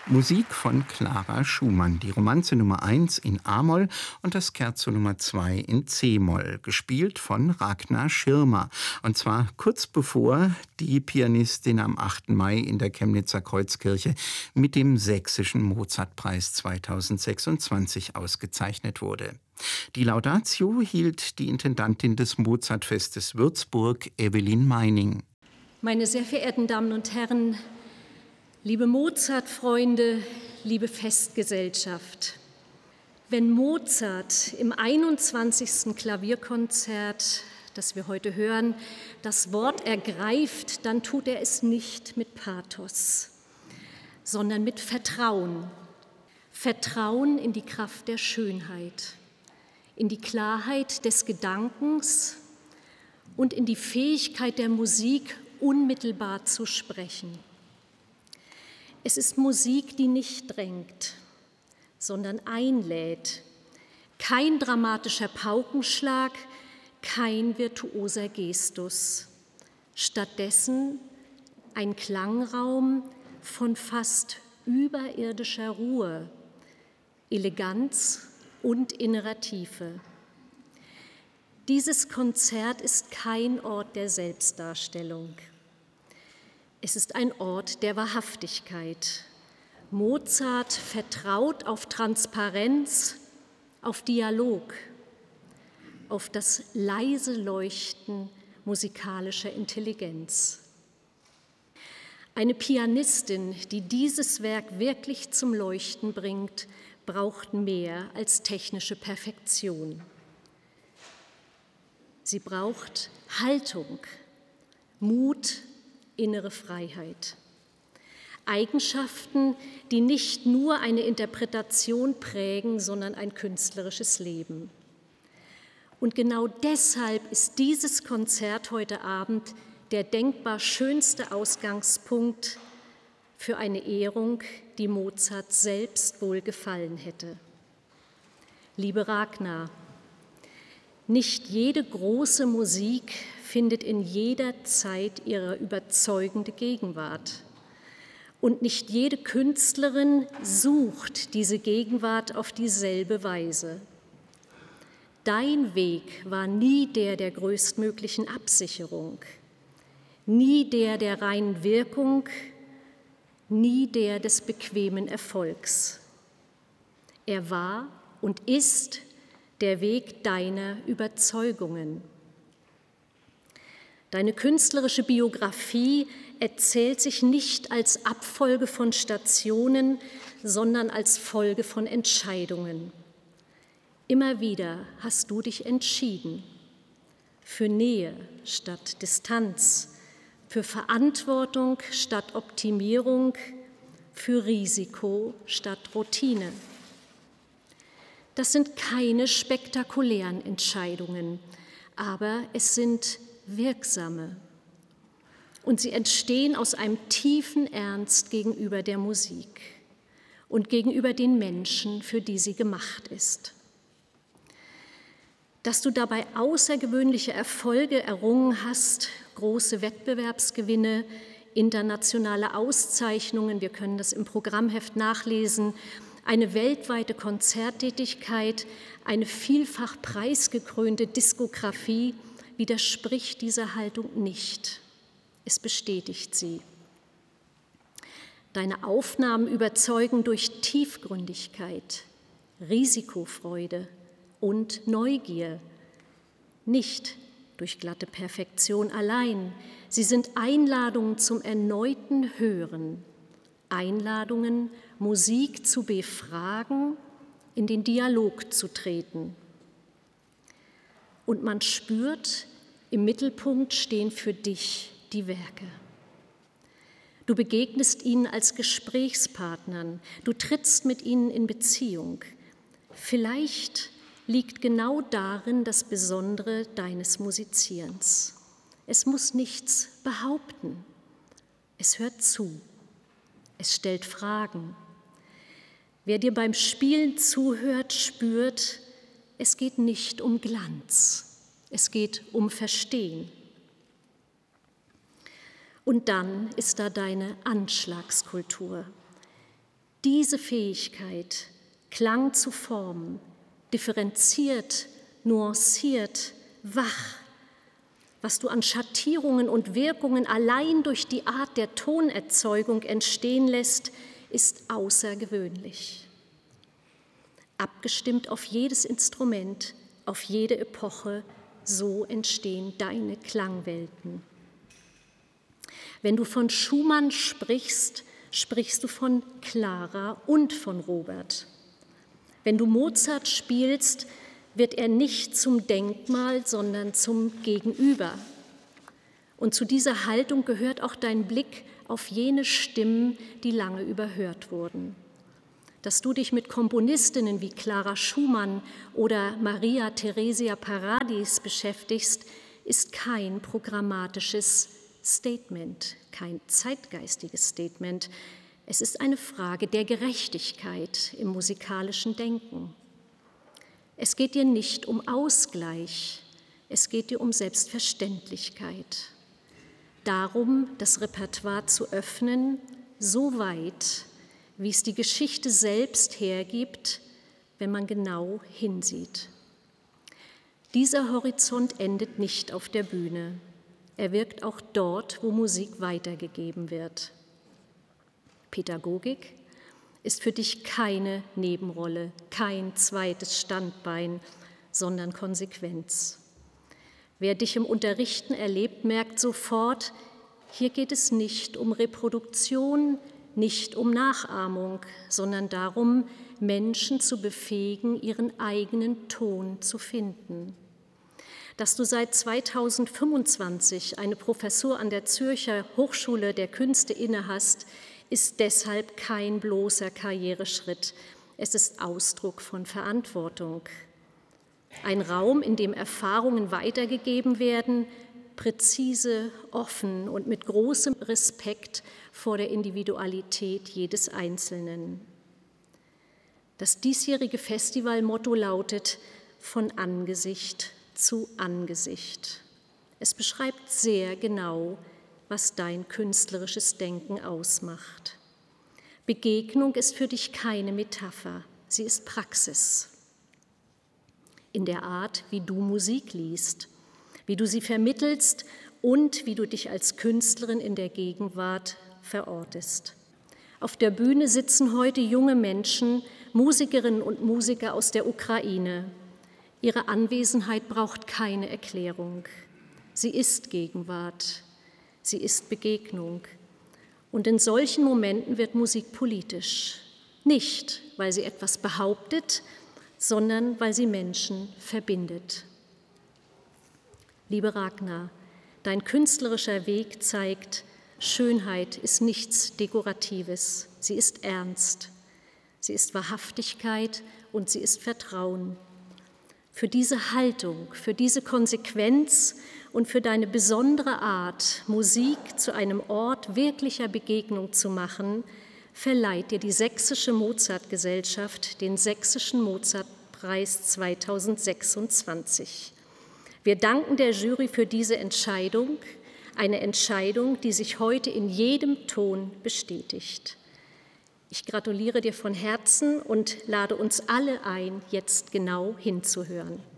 Musik von Clara Schumann, die Romanze Nummer 1 in A-Moll und das Scherzo Nummer 2 in C-Moll, gespielt von Ragnar Schirmer. Und zwar kurz bevor die Pianistin am 8. Mai in der Chemnitzer Kreuzkirche mit dem Sächsischen Mozartpreis 2026 ausgezeichnet wurde. Die Laudatio hielt die Intendantin des Mozartfestes Würzburg, Evelyn Meining. Meine sehr verehrten Damen und Herren, liebe Mozart-Freunde, liebe Festgesellschaft, wenn Mozart im 21. Klavierkonzert, das wir heute hören, das Wort ergreift, dann tut er es nicht mit Pathos, sondern mit Vertrauen. Vertrauen in die Kraft der Schönheit, in die Klarheit des Gedankens und in die Fähigkeit der Musik, unmittelbar zu sprechen. Es ist Musik, die nicht drängt, sondern einlädt. Kein dramatischer Paukenschlag, kein virtuoser Gestus. Stattdessen ein Klangraum von fast überirdischer Ruhe, Eleganz und innerer Tiefe. Dieses Konzert ist kein Ort der Selbstdarstellung. Es ist ein Ort der Wahrhaftigkeit. Mozart vertraut auf Transparenz, auf Dialog, auf das leise Leuchten musikalischer Intelligenz. Eine Pianistin, die dieses Werk wirklich zum Leuchten bringt, braucht mehr als technische Perfektion. Sie braucht Haltung, Mut, innere Freiheit. Eigenschaften, die nicht nur eine Interpretation prägen, sondern ein künstlerisches Leben. Und genau deshalb ist dieses Konzert heute Abend der denkbar schönste Ausgangspunkt für eine Ehrung, die Mozart selbst wohl gefallen hätte. Liebe Ragnar, nicht jede große Musik findet in jeder Zeit ihre überzeugende Gegenwart. Und nicht jede Künstlerin sucht diese Gegenwart auf dieselbe Weise. Dein Weg war nie der der größtmöglichen Absicherung, nie der der reinen Wirkung, nie der des bequemen Erfolgs. Er war und ist der Weg deiner Überzeugungen. Deine künstlerische Biografie erzählt sich nicht als Abfolge von Stationen, sondern als Folge von Entscheidungen. Immer wieder hast du dich entschieden für Nähe statt Distanz, für Verantwortung statt Optimierung, für Risiko statt Routine. Das sind keine spektakulären Entscheidungen, aber es sind wirksame. Und sie entstehen aus einem tiefen Ernst gegenüber der Musik und gegenüber den Menschen, für die sie gemacht ist. Dass du dabei außergewöhnliche Erfolge errungen hast, große Wettbewerbsgewinne, internationale Auszeichnungen, wir können das im Programmheft nachlesen, eine weltweite Konzerttätigkeit, eine vielfach preisgekrönte Diskografie, widerspricht dieser Haltung nicht. Es bestätigt sie. Deine Aufnahmen überzeugen durch Tiefgründigkeit, Risikofreude und Neugier, nicht durch glatte Perfektion allein. Sie sind Einladungen zum erneuten Hören, Einladungen, Musik zu befragen, in den Dialog zu treten. Und man spürt, im Mittelpunkt stehen für dich die Werke. Du begegnest ihnen als Gesprächspartnern, du trittst mit ihnen in Beziehung. Vielleicht liegt genau darin das Besondere deines Musizierens. Es muss nichts behaupten, es hört zu, es stellt Fragen. Wer dir beim Spielen zuhört, spürt, es geht nicht um Glanz, es geht um Verstehen. Und dann ist da deine Anschlagskultur, Diese Fähigkeit, Klang zu formen, differenziert, nuanciert, wach, was du an Schattierungen und Wirkungen allein durch die Art der Tonerzeugung entstehen lässt, ist außergewöhnlich. Abgestimmt auf jedes Instrument, auf jede Epoche, so entstehen deine Klangwelten. Wenn du von Schumann sprichst, sprichst du von Clara und von Robert. Wenn du Mozart spielst, wird er nicht zum Denkmal, sondern zum Gegenüber. Und zu dieser Haltung gehört auch dein Blick auf jene Stimmen, die lange überhört wurden. Dass du dich mit Komponistinnen wie Clara Schumann oder Maria Theresia Paradis beschäftigst, ist kein programmatisches Statement, kein zeitgeistiges Statement. Es ist eine Frage der Gerechtigkeit im musikalischen Denken. Es geht dir nicht um Ausgleich, es geht dir um Selbstverständlichkeit. Darum, das Repertoire zu öffnen, so weit, wie es die Geschichte selbst hergibt, wenn man genau hinsieht. Dieser Horizont endet nicht auf der Bühne. Er wirkt auch dort, wo Musik weitergegeben wird. Pädagogik ist für dich keine Nebenrolle, kein zweites Standbein, sondern Konsequenz. Wer dich im Unterrichten erlebt, merkt sofort, hier geht es nicht um Reproduktion, nicht um Nachahmung, sondern darum, Menschen zu befähigen, ihren eigenen Ton zu finden. Dass du seit 2025 eine Professur an der Zürcher Hochschule der Künste innehast, ist deshalb kein bloßer Karriereschritt. Es ist Ausdruck von Verantwortung. Ein Raum, in dem Erfahrungen weitergegeben werden, präzise, offen und mit großem Respekt vor der Individualität jedes Einzelnen. Das diesjährige Festivalmotto lautet: von Angesicht zu Angesicht. Es beschreibt sehr genau, was dein künstlerisches Denken ausmacht. Begegnung ist für dich keine Metapher, sie ist Praxis. In der Art, wie du Musik liest, wie du sie vermittelst und wie du dich als Künstlerin in der Gegenwart verortest. Auf der Bühne sitzen heute junge Menschen, Musikerinnen und Musiker aus der Ukraine. Ihre Anwesenheit braucht keine Erklärung. Sie ist Gegenwart. Sie ist Begegnung. Und in solchen Momenten wird Musik politisch. Nicht, weil sie etwas behauptet, sondern weil sie Menschen verbindet. Liebe Ragnar, dein künstlerischer Weg zeigt, Schönheit ist nichts Dekoratives. Sie ist ernst. Sie ist Wahrhaftigkeit und sie ist Vertrauen. Für diese Haltung, für diese Konsequenz und für deine besondere Art, Musik zu einem Ort wirklicher Begegnung zu machen, verleiht dir die Sächsische Mozartgesellschaft den Sächsischen Mozartpreis 2026. Wir danken der Jury für diese Entscheidung, eine Entscheidung, die sich heute in jedem Ton bestätigt. Ich gratuliere dir von Herzen und lade uns alle ein, jetzt genau hinzuhören.